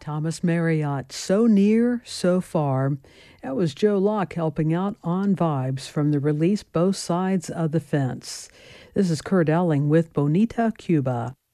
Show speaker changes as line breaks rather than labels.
Thomas Marriott, So Near, So Far. That was Joe Locke helping out on Vibes from the release Both Sides of the Fence. This is Kurt Elling with Bonita Cuba.